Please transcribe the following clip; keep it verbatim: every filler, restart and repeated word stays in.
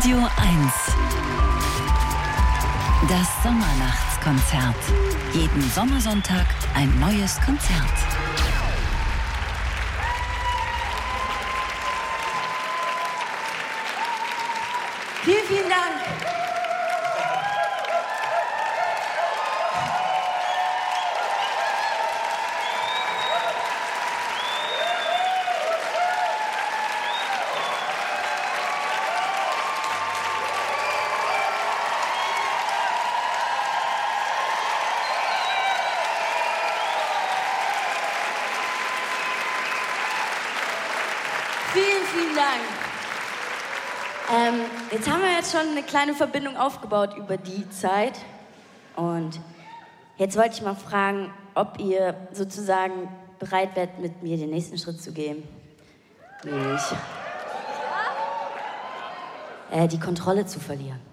Radio eins. Das Sommernachtskonzert. Jeden Sommersonntag ein neues Konzert. Vielen, vielen Dank. Vielen, vielen Dank. Ähm, jetzt haben wir jetzt schon eine kleine Verbindung aufgebaut über die Zeit. Und jetzt wollte ich mal fragen, ob ihr sozusagen bereit wärt, mit mir den nächsten Schritt zu gehen. Nämlich äh, die Kontrolle zu verlieren.